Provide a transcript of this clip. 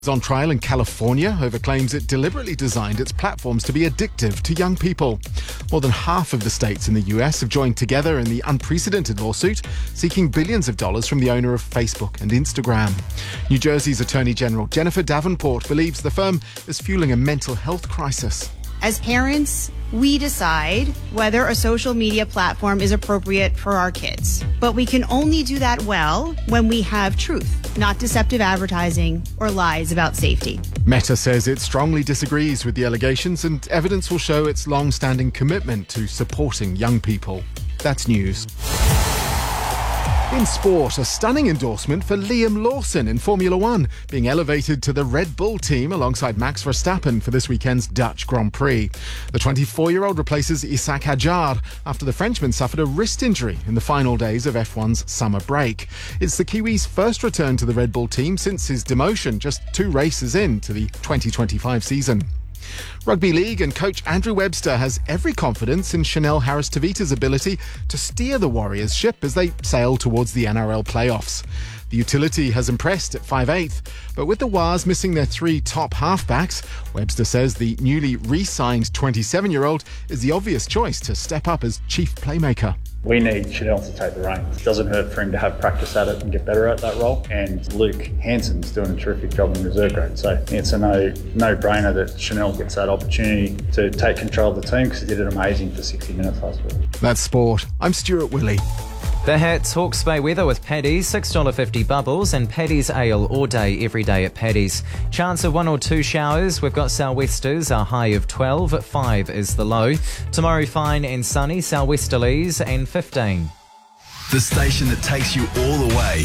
On trial in California over claims it deliberately designed its platforms to be addictive to young people. More than half of the states in the US have joined together in the unprecedented lawsuit, seeking billions of dollars from the owner of Facebook and Instagram. New Jersey's Attorney General Jennifer Davenport believes the firm is fueling a mental health crisis. As parents, we decide whether a social media platform is appropriate for our kids. But we can only do that well when we have truth, not deceptive advertising or lies about safety. Meta says it strongly disagrees with the allegations, and evidence will show its long-standing commitment to supporting young people. That's news. In sport, a stunning endorsement for Liam Lawson in Formula One, being elevated to the Red Bull team alongside Max Verstappen for this weekend's Dutch Grand Prix. The 24-year-old replaces Isack Hadjar after the Frenchman suffered a wrist injury in the final days of F1's summer break. It's the Kiwi's first return to the Red Bull team since his demotion just 2 races into the 2025 season. Rugby League and coach Andrew Webster has every confidence in Chanel Harris-Tavita's ability to steer the Warriors' ship as they sail towards the NRL playoffs. The utility has impressed at 5'8", but with the Wars missing their 3 top halfbacks, Webster says the newly re-signed 27-year-old is the obvious choice to step up as chief playmaker. We need Chanel to take the reins. It doesn't hurt for him to have practice at it and get better at that role. And Luke Hansen's doing a terrific job in reserve grade. So it's a no-brainer that Chanel gets that opportunity to take control of the team, because he did it amazing for 60 minutes last week. That's sport. I'm Stuart Willey. The Hats Hawke's Bay weather with Paddy's, $6.50 bubbles, and Paddy's Ale all day, every day at Paddy's. Chance of 1 or 2 showers. We've got sou'westers, a high of 12, 5 is the low. Tomorrow fine and sunny, sou'westerlies and 15. The station that takes you all the way.